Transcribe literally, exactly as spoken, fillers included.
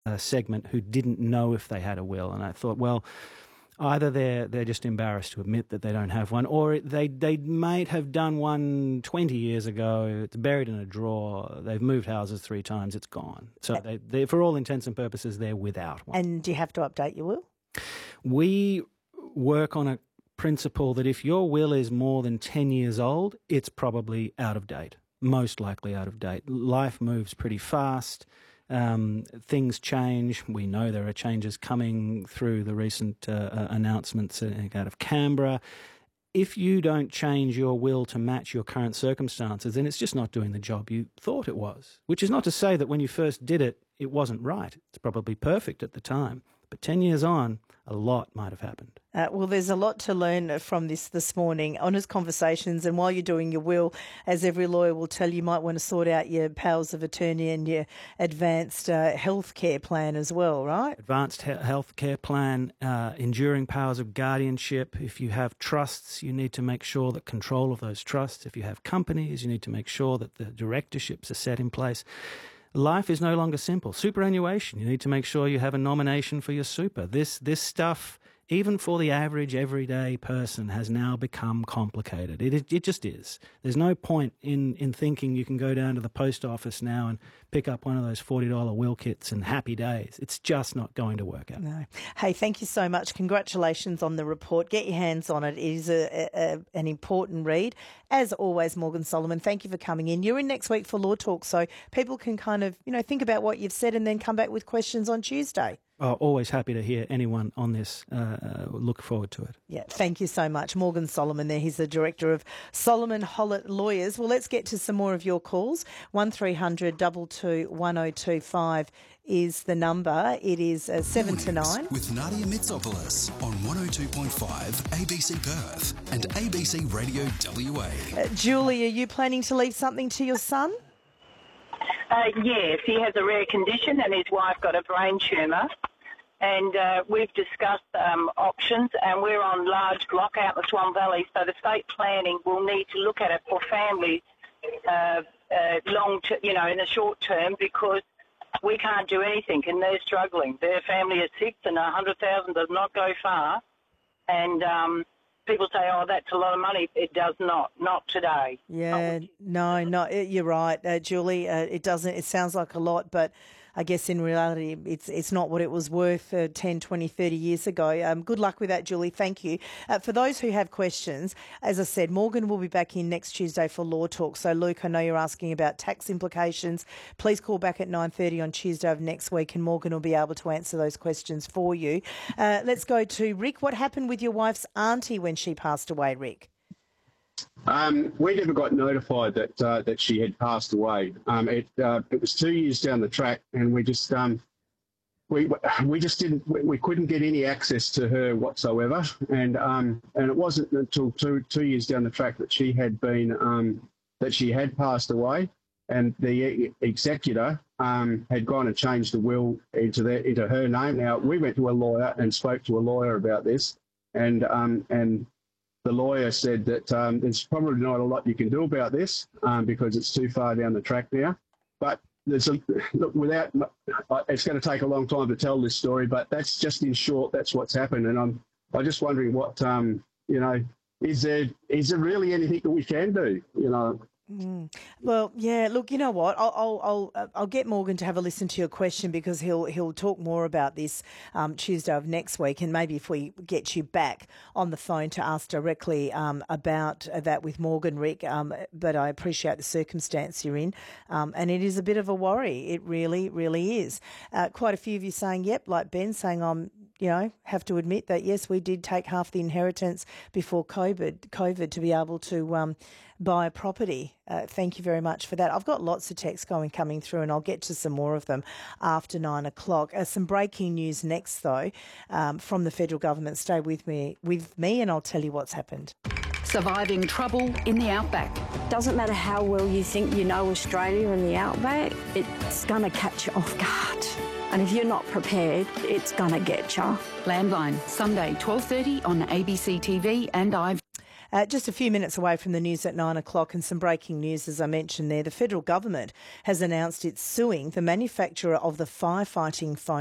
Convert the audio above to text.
uh, segment who didn't know if they had a will. And I thought, well, either they're they're just embarrassed to admit that they don't have one, or they they might have done one twenty years ago. It's buried in a drawer. They've moved houses three times. It's gone. So they, they for all intents and purposes, they're without one. And do you have to update your will? We work on a principle that if your will is more than ten years old, it's probably out of date, most likely out of date. Life moves pretty fast. Um, things change. We know there are changes coming through the recent uh, announcements out of Canberra. If you don't change your will to match your current circumstances, then it's just not doing the job you thought it was, which is not to say that when you first did it, it wasn't right. It's probably perfect at the time. But ten years on, a lot might have happened. Uh, well, there's a lot to learn from this this morning. Honest conversations, and while you're doing your will, as every lawyer will tell you, you might want to sort out your powers of attorney and your advanced uh, health care plan as well, right? Advanced he- health care plan, uh, enduring powers of guardianship. If you have trusts, you need to make sure that control of those trusts. If you have companies, you need to make sure that the directorships are set in place. Life is no longer simple. Superannuation, you need to make sure you have a nomination for your super. This this stuff, even for the average everyday person, has now become complicated. It it, it just is. There's no point in, in thinking you can go down to the post office now and pick up one of those forty dollar will kits and happy days. It's just not going to work out. No. Hey, thank you so much. Congratulations on the report. Get your hands on it. It is a, a, an important read. As always, Morgan Solomon, thank you for coming in. You're in next week for Law Talk, so people can kind of, you know, think about what you've said and then come back with questions on Tuesday. Oh, always happy to hear anyone on this. Uh, look forward to it. Yeah, thank you so much. Morgan Solomon there. He's the director of Solomon Hollett Lawyers. Well, let's get to some more of your calls. one three hundred two two one oh two five is the number. It is uh, seven to nine. With Nadia Mitsopoulos on one oh two point five A B C Perth and A B C Radio W A. Uh, Julie, are you planning to leave something to your son? Uh, yes, he has a rare condition and his wife got a brain tumour. And uh, we've discussed um, options, and we're on large block out in the Swan Valley, so the state planning will need to look at it for families uh, uh, long, t- you know, in the short term, because we can't do anything and they're struggling. Their family is six and one hundred thousand does not go far. And um, people say, oh, that's a lot of money. It does not, not today. Yeah, not no, no, you're right, uh, Julie. Uh, it doesn't, it sounds like a lot, but I guess in reality, it's it's not what it was worth uh, ten, twenty, thirty years ago. Um, good luck with that, Julie. Thank you. Uh, for those who have questions, as I said, Morgan will be back in next Tuesday for Law Talk. So, Luke, I know you're asking about tax implications. Please call back at nine thirty on Tuesday of next week and Morgan will be able to answer those questions for you. Uh, let's go to Rick. What happened with your wife's auntie when she passed away, Rick? Um, we never got notified that uh, that she had passed away. Um, it uh, it was two years down the track, and we just um, we we just didn't we, we couldn't get any access to her whatsoever. And um, and it wasn't until two two years down the track that she had been um, that she had passed away, and the executor um, had gone and changed the will into the, into her name. Now we went to a lawyer and spoke to a lawyer about this, and um, and. The lawyer said that um, there's probably not a lot you can do about this um, because it's too far down the track now. But there's a, look, without, it's going to take a long time to tell this story, but that's just in short, that's what's happened. And I'm, I'm just wondering what, um, you know, is there, is there really anything that we can do, you know? Mm. Well, yeah. Look, you know what? I'll I'll I'll, I'll get Morgan to have a listen to your question because he'll he'll talk more about this um, Tuesday of next week, and maybe if we get you back on the phone to ask directly um, about that with Morgan, Rick. Um, but I appreciate the circumstance you're in, um, and it is a bit of a worry. It really, really is. Uh, quite a few of you saying, "Yep," like Ben saying, "I'm." You know, have to admit that, yes, we did take half the inheritance before COVID, COVID to be able to um, buy a property. Uh, thank you very much for that. I've got lots of texts going coming through and I'll get to some more of them after nine o'clock. Uh, some breaking news next, though, um, from the federal government. Stay with me, with me and I'll tell you what's happened. Surviving trouble in the outback. Doesn't matter how well you think you know Australia and the outback, it's going to catch you off guard. And if you're not prepared, it's going to get you. Landline, Sunday, twelve thirty on A B C T V and I've... Uh, just a few minutes away from the news at nine o'clock, and some breaking news, as I mentioned there. The federal government has announced it's suing the manufacturer of the firefighting foam